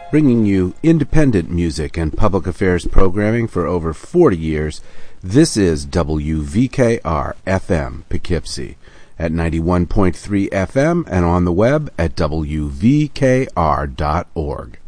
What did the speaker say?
Bringing you independent music and public affairs programming for over 40 years, this is WVKR-FM Poughkeepsie at 91.3 FM and on the web at WVKR.org.